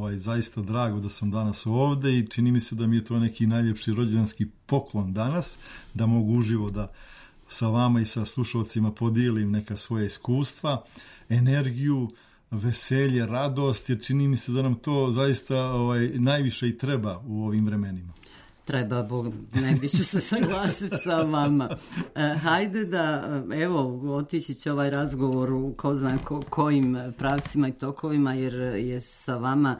zaista drago da sam danas ovde i čini mi se da mi je to neki najljepši rođendanski poklon danas, da mogu uživo da sa vama i sa slušalcima podijelim neka svoja iskustva, energiju, veselje, radost, jer čini mi se da nam to zaista najviše i treba u ovim vremenima. Treba, Bog, negdje ću se saglasiti sa vama. Hajde da, evo, otići će ovaj razgovor u ko zna kojim pravcima i tokovima, jer je sa vama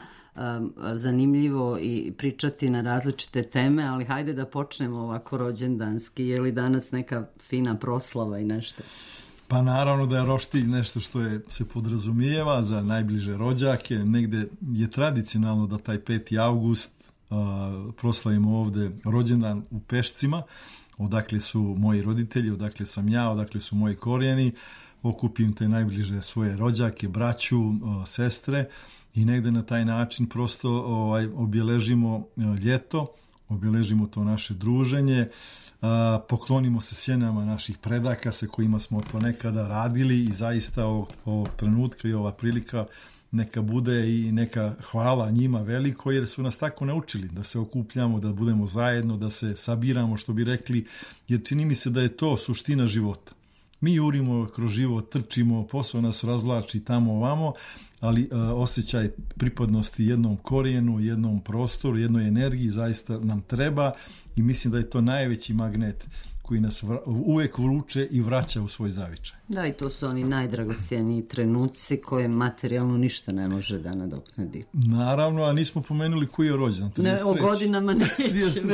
zanimljivo i pričati na različite teme, ali hajde da počnemo ovako rođendanski. Je li danas neka fina proslava i nešto? Pa naravno da je roštilj nešto što se podrazumijeva za najbliže rođake. Negde je tradicionalno da taj 5. avgust proslavimo ovde rođendan u Pešcima, odakle su moji roditelji, odakle sam ja, odakle su moji korijeni, okupim te najbliže svoje rođake, braću, sestre i negde na taj način prosto obeležimo ljeto, obeležimo to naše druženje, poklonimo se sjenama naših predaka sa kojima smo to nekada radili i zaista ovog trenutka i ova prilika neka bude i neka hvala njima veliko, jer su nas tako naučili da se okupljamo, da budemo zajedno, da se sabiramo, što bi rekli, jer čini mi se da je to suština života. Mi jurimo kroz život, trčimo, posao nas razvlači tamo ovamo, ali osjećaj pripadnosti jednom korijenu, jednom prostoru, jednoj energiji zaista nam treba i mislim da je to najveći magnet koji nas uvek vuče i vraća u svoj zavičaj. Da, i to su oni najdragocijeniji trenuci koje materijalno ništa ne može da nadoknadi. Naravno, a nismo pomenuli koji je rođendan. Ne, o godinama nećemo.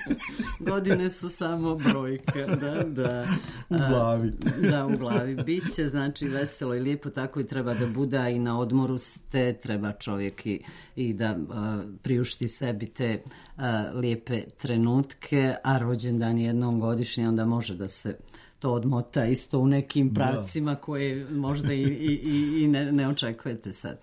Godine su samo brojka. Da. U glavi. Da, u glavi. Biće, znači, veselo i lijepo, tako i treba da bude, i na odmoru ste, treba čovjek i da priušti sebi te lijepe trenutke, a rođendan jednom godišnje, onda može da se to odmota isto u nekim pravcima koje možda i ne očekujete sad.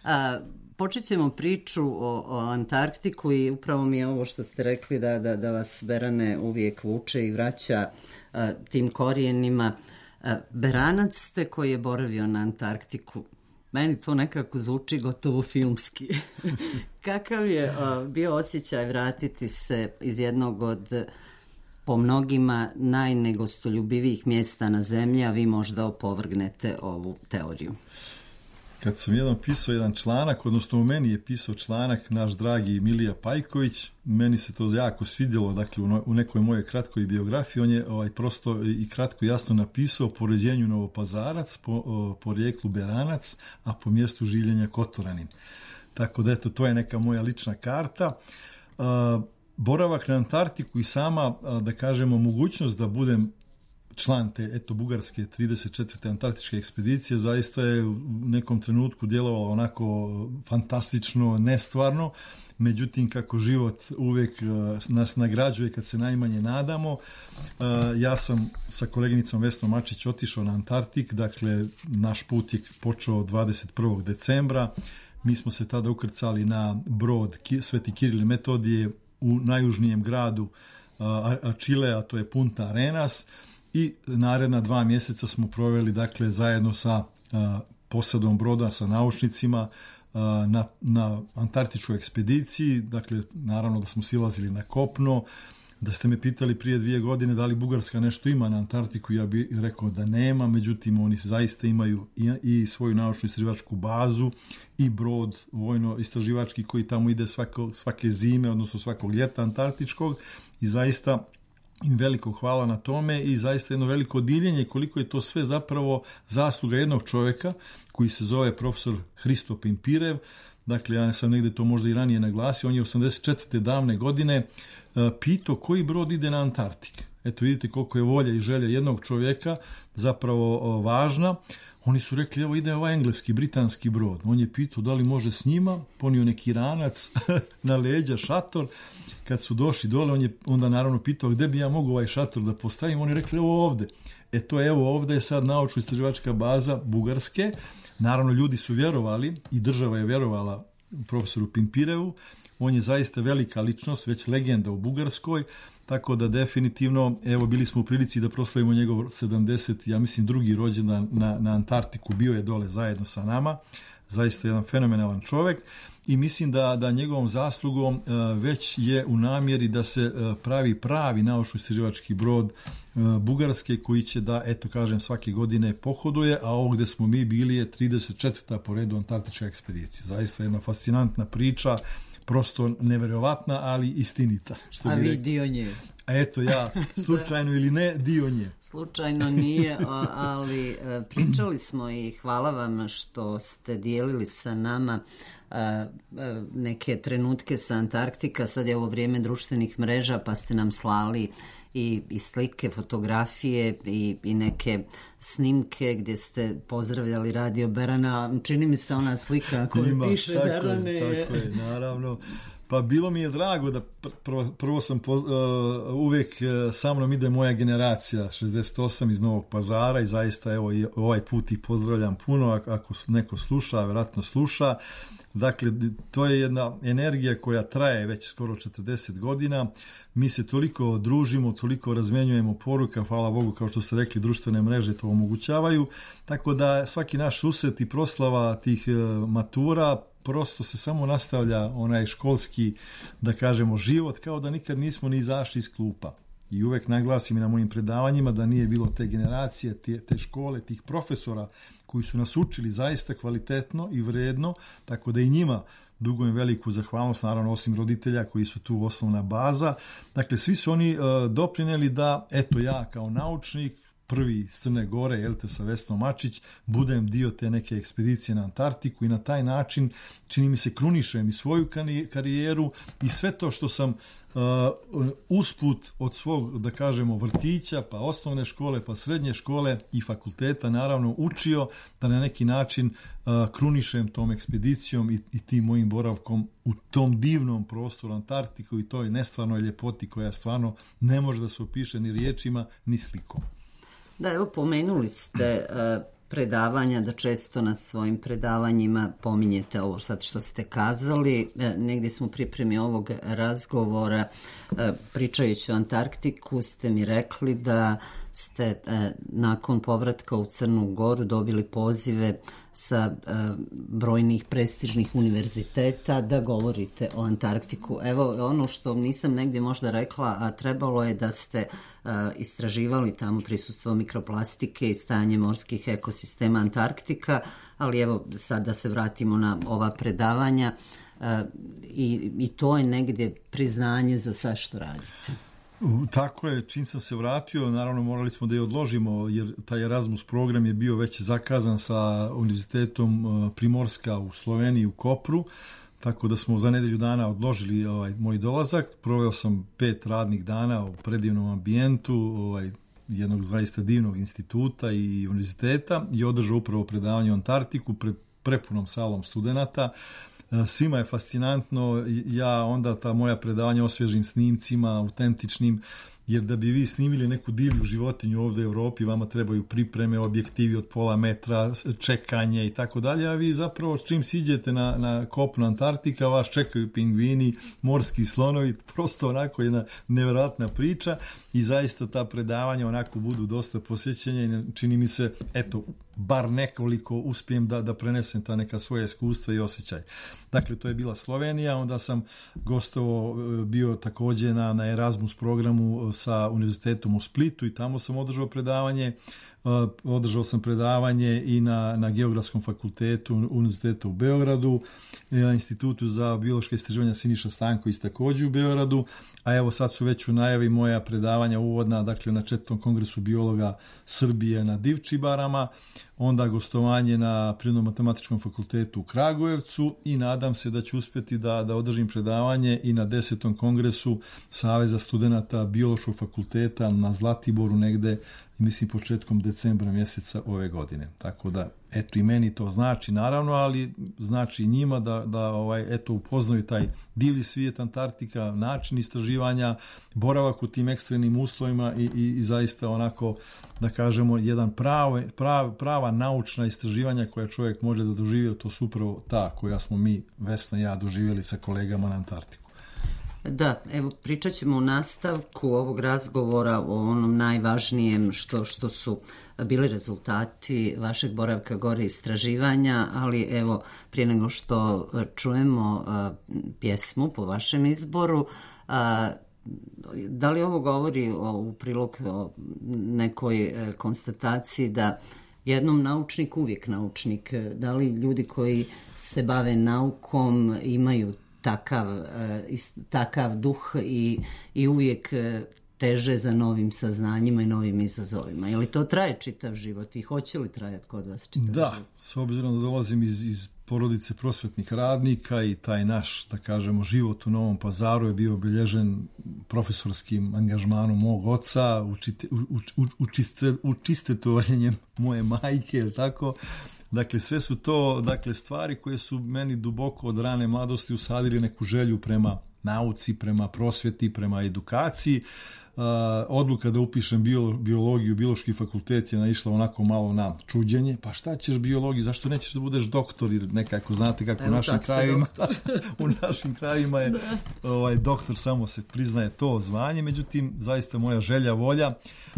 Počet ćemo priču o Antarktiku i upravo mi je ovo što ste rekli da vas Berane uvijek vuče i vraća tim korijenima. Beranac ste koji je boravio na Antarktiku. Meni to nekako zvuči gotovo filmski. Kakav je bio osjećaj vratiti se iz jednog od po mnogima najnegostoljubivijih mjesta na zemlji, a vi možda opovrgnete ovu teoriju? Kad sam pisao jedan članak, odnosno u meni je pisao članak naš dragi Milija Pajković, meni se to jako svidjelo, dakle u nekoj mojoj kratkoj biografiji, on je prosto i kratko jasno napisao po rođenju Novopazarac, po porijeklu Beranac, a po mjestu življenja Kotoranin. Tako da eto, to je neka moja lična karta. Boravak na Antarktiku i sama, da kažemo, mogućnost da budem član te bugarske 34. antarktičke ekspedicije zaista je u nekom trenutku djelovalo onako fantastično, nestvarno. Međutim, kako život uvijek nas nagrađuje kad se najmanje nadamo, ja sam sa koleginicom Vesnom Mačić otišao na Antarktik, dakle naš put je počeo 21. decembra, mi smo se tada ukrcali na brod Sveti Kiril i Metodije u najjužnijem gradu Čilea, to je Punta Arenas, i naredna 2 mjeseca smo proveli, dakle, zajedno sa posadom broda, sa naučnicima na antarktičkoj ekspediciji. Dakle, naravno da smo silazili na kopno. Da ste me pitali prije 2 godine da li Bugarska nešto ima na Antarktiku, ja bih rekao da nema, međutim oni zaista imaju i svoju naučno-istraživačku bazu i brod vojno-istraživački koji tamo ide svake zime, odnosno svakog ljeta antarktičkog, i zaista im veliko hvala na tome i zaista jedno veliko divljenje koliko je to sve zapravo zasluga jednog čovjeka koji se zove profesor Hristo Pimpirev. Dakle, ja sam negdje to možda i ranije naglasio, on je 84. davne godine pitao koji brod ide na Antarktik. Eto, vidite koliko je volja i želja jednog čovjeka zapravo važna. Oni su rekli, evo ide ovaj engleski, britanski brod. On je pitao da li može s njima, ponio neki ranac na leđa, šator. Kad su došli dole, on je onda naravno pitao gdje bi ja mogu ovaj šator da postavim. Oni rekli, evo ovdje. Evo ovdje je sad naučno-istraživačka baza Bugarske. Naravno, ljudi su vjerovali i država je vjerovala profesoru Pimpirevu. On je zaista velika ličnost, već legenda u Bugarskoj, tako da definitivno, evo, bili smo u prilici da proslavimo njegov 70, ja mislim, drugi rođendan na Antarktiku, bio je dole zajedno sa nama, zaista jedan fenomenalan čovjek. i mislim da njegovom zaslugom već je u namjeri da se pravi pravi naučno-istraživački brod Bugarske koji će da, eto kažem, svake godine pohoduje, a ovo gde smo mi bili je 34. po redu antarktička ekspedicija. Zaista jedna fascinantna priča, prosto neverovatna, ali istinita. A vi dio nje? Eto ja, slučajno ili ne, dio nje. Slučajno nije, ali pričali smo i hvala vam što ste dijelili sa nama neke trenutke sa Antarktika. Sad je ovo vrijeme društvenih mreža, pa ste nam slali i slike, fotografije i neke snimke gdje ste pozdravljali Radio Berana. Čini mi se ona slika koju piše Berane. Tako je, naravno. Pa bilo mi je drago da prvo sam uvijek sa mnom ide moja generacija 68 iz Novog Pazara i zaista evo i ovaj put ih pozdravljam puno ako neko sluša, vjerojatno sluša. Dakle, to je jedna energija koja traje već skoro 40 godina. Mi se toliko družimo, toliko razmenjujemo poruka, hvala Bogu, kao što ste rekli, društvene mreže to omogućavaju. Tako da svaki naš susret i proslava tih matura prosto se samo nastavlja onaj školski, da kažemo, život, kao da nikad nismo ni izašli iz klupa. I uvek naglasim i na mojim predavanjima da nije bilo te generacije, te škole, tih profesora koji su nas učili zaista kvalitetno i vredno, tako da i njima dugujem veliku zahvalnost, naravno osim roditelja koji su tu osnovna baza. Dakle, svi su oni doprineli da, eto ja kao naučnik, prvi iz Crne Gore, jelte, sa Vesnom Mačić, budem dio te neke ekspedicije na Antarktiku i na taj način, čini mi se, krunišem i svoju karijeru i sve to što sam usput od svog, da kažemo, vrtića, pa osnovne škole, pa srednje škole i fakulteta, naravno, učio da na neki način krunišem tom ekspedicijom i tim mojim boravkom u tom divnom prostoru Antarktiku i toj nestvarnoj ljepoti koja stvarno ne može da se opiše ni riječima, ni slikom. Da, evo, pomenuli ste predavanja, da često na svojim predavanjima pominjete ovo sad što ste kazali. Negdje smo u pripremi ovog razgovora, pričajući o Antarktiku, ste mi rekli da ste nakon povratka u Crnu Goru dobili pozive sa brojnih prestižnih univerziteta da govorite o Antarktiku. Evo, ono što nisam negdje možda rekla, a trebalo je da ste istraživali tamo prisustvo mikroplastike i stanje morskih ekosistema Antarktika, ali evo sad da se vratimo na ova predavanja i to je negdje priznanje za sve što radite. Tako je, čim sam se vratio, naravno morali smo da je odložimo, jer taj Erasmus program je bio već zakazan sa Univerzitetom Primorska u Sloveniji, u Kopru, tako da smo za nedelju dana odložili moj dolazak. Proveo sam 5 radnih dana u predivnom ambijentu jednog zaista divnog instituta i univerziteta i održao upravo predavanje o Antarktiku pred prepunom salom studenata. Svima je fascinantno, ja onda ta moja predavanja osvježim snimcima, autentičnim, jer da bi vi snimili neku divlju životinju ovdje u Evropi, vama trebaju pripreme, objektivi od pola metra, čekanje i tako dalje, a vi zapravo čim siđete na kopnu Antarktika, vas čekaju pingvini, morski slonovi, prosto onako jedna nevjerojatna priča i zaista ta predavanja onako budu dosta posjećenja i čini mi se, eto, bar nekoliko uspijem da prenesem ta neka svoja iskustva i osjećaj. Dakle, to je bila Slovenija, onda sam gostovo bio također na Erasmus programu sa univerzitetom u Splitu i tamo sam održao sam predavanje i na Geografskom fakultetu Univerziteta u Beogradu, Institutu za biološke istraživanja Siniša Stanković također u Beogradu, a evo sad su već u najavi moja predavanja uvodna, dakle na 4. kongresu biologa Srbije na Divčibarama, onda gostovanje na Prirodno-matematičkom fakultetu u Kragujevcu i nadam se da ću uspjeti da održim predavanje i na 10. kongresu Saveza studenata biološkog fakulteta na Zlatiboru negde, mislim početkom decembra mjeseca ove godine. Tako da, eto, i meni to znači naravno, ali znači i njima da eto, upoznaju taj divlji svijet Antarktika, način istraživanja, boravak u tim ekstremnim uslovima i zaista onako, da kažemo, jedan prava naučna istraživanja koja čovjek može da doživi, to su upravo ta koja smo mi, Vesna i ja, doživjeli sa kolegama na Antarktiku. Da, evo pričat ćemo u nastavku ovog razgovora o onom najvažnijem što su bili rezultati vašeg boravka gore istraživanja, ali evo prije nego što čujemo pjesmu po vašem izboru, da li ovo govori u prilog o nekoj konstataciji da jednom naučnik uvijek naučnik, da li ljudi koji se bave naukom imaju takav duh i uvijek teže za novim saznanjima i novim izazovima. Je li to traje čitav život i hoće li trajati kod vas čitav život? Da, s obzirom da dolazim iz porodice prosvetnih radnika i taj naš, da kažemo, život u Novom Pazaru je bio obilježen profesorskim angažmanom mog oca, učistetovanjem moje majke, ili tako. Dakle, sve su to stvari koje su meni duboko od rane mladosti usadili neku želju prema nauci, prema prosvjeti, prema edukaciji. Odluka da upišem biologiju, biološki fakultet je naišla onako malo na čuđenje. Pa šta ćeš biologiju, zašto nećeš da budeš doktor? Jer nekako znate kako u našim krajevima je doktor, samo se priznaje to zvanje. Međutim, zaista moja želja, volja,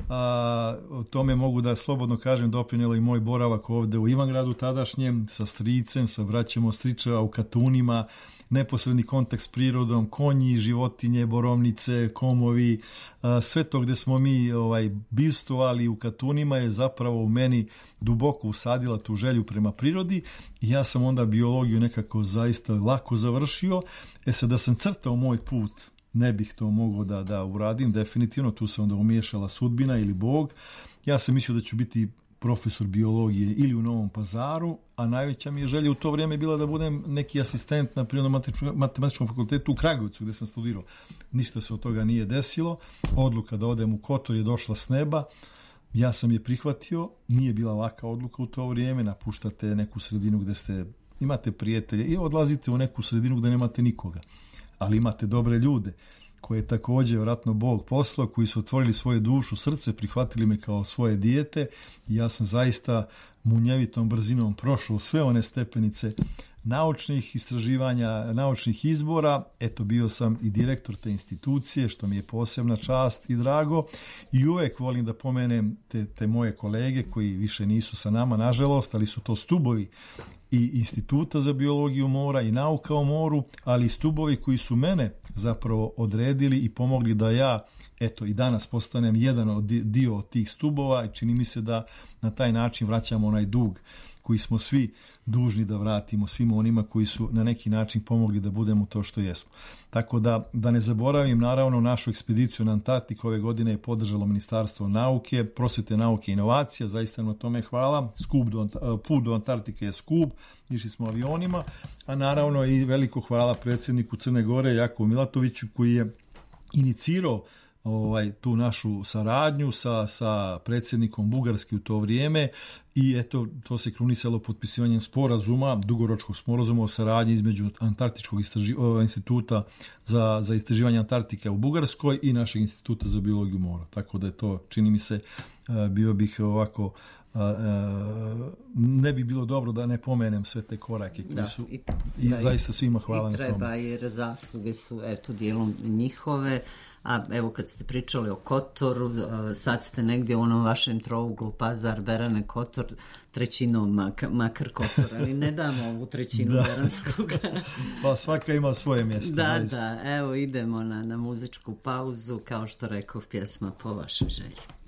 o tome mogu da slobodno kažem doprinijelo i moj boravak ovde u Ivangradu tadašnjem, sa stricem, sa braćom Ostričeva u Katunima, neposredni kontakt s prirodom, konji, životinje, borovnice, komovi, sve to gde smo mi bivstvovali u Katunima je zapravo u meni duboko usadila tu želju prema prirodi i ja sam onda biologiju nekako zaista lako završio. Sad da sam crtao moj put, ne bih to mogao da uradim, definitivno tu se onda umiješala sudbina ili Bog. Ja sam mislio da ću biti profesor biologije ili u Novom Pazaru, a najveća mi je želja u to vrijeme bila da budem neki asistent na Prirodno-matematičkom fakultetu u Kragujevcu gdje sam studirao. Ništa se od toga nije desilo. Odluka da odem u Kotor je došla s neba. Ja sam je prihvatio. Nije bila laka odluka u to vrijeme. Napuštate neku sredinu gdje imate prijatelje i odlazite u neku sredinu gdje nemate nikoga. Ali imate dobre ljude koje je također vjerojatno Bog poslao, koji su otvorili svoje dušu, srce, prihvatili me kao svoje dijete i ja sam zaista munjevitom brzinom prošao sve one stepenice naučnih istraživanja, naučnih izbora. Eto, bio sam i direktor te institucije, što mi je posebna čast i drago i uvek volim da pomenem te moje kolege koji više nisu sa nama, nažalost, ali su to stubovi i Instituta za biologiju mora i nauka o moru, ali i stubovi koji su mene zapravo odredili i pomogli da ja, eto, i danas postanem jedan dio od tih stubova i čini mi se da na taj način vraćamo onaj dug koji smo svi dužni da vratimo svima onima koji su na neki način pomogli da budemo to što jesmo. Tako da ne zaboravim, naravno, našu ekspediciju na Antarktiku ove godine je podržalo Ministarstvo nauke, prosvete, nauke i inovacija, zaista na tome hvala. Put do Antarktike je skup, išli smo avionima, a naravno i veliko hvala predsjedniku Crne Gore Jakovu Milatoviću koji je inicirao tu našu saradnju sa predsjednikom Bugarske u to vrijeme i eto, to se krunisalo potpisivanjem dugoročnog sporazuma o saradnji između Antarktičkog instituta za istraživanje Antarktike u Bugarskoj i našeg instituta za biologiju mora. Tako da je to, čini mi se, bio bih ovako, ne bi bilo dobro da ne pomenem sve te korake koji su i zaista svima hvala na tome. I treba, jer zasluge su dijelom njihove. A evo kad ste pričali o Kotoru, sad ste negdje u onom vašem trouglu Pazar, Berane, Kotor, trećinom makar Kotor, ali ne damo ovu trećinu Beranskog. Pa svaka ima svoje mjesto. Da, evo idemo na muzičku pauzu, kao što rekao, pjesma po vašoj želji.